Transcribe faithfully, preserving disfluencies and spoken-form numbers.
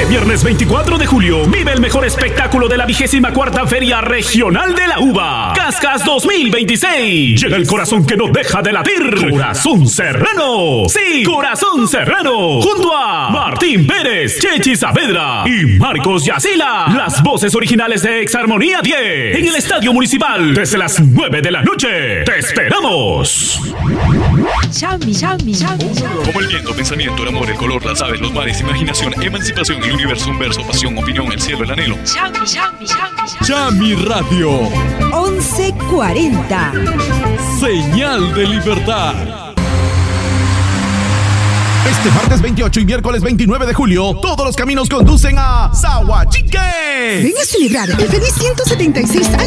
viernes veinticuatro de julio, vive el mejor espectáculo de la vigésima cuarta Feria Regional de la Uva, Cascas dos mil veintiséis. Llega el corazón que no deja de latir. Corazón Serrano. Sí, Corazón Serrano. Junto a Martín Pérez, Chechi Saavedra y Marcos Yacila. Las voces originales de Exarmonía diez. En el Estadio Municipal, desde las nueve de la noche. ¡Te esperamos! Chami, chami, chami, chami. Como el viento, pensamiento, el amor, el color, las aves, los mares, imaginación, emancipación, el universo, un verso, pasión, opinión, el cielo, el anhelo. Chami, chami, chami, chami. Chami Radio. once cuarenta. Señal de libertad. Este martes veintiocho y miércoles veintinueve de julio, todos los caminos conducen a Sahuachique. Ven a celebrar el feliz ciento setenta y seis años